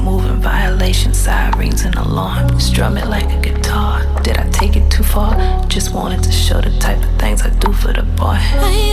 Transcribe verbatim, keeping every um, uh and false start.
moving, violation, sirens and alarm. Strum it like a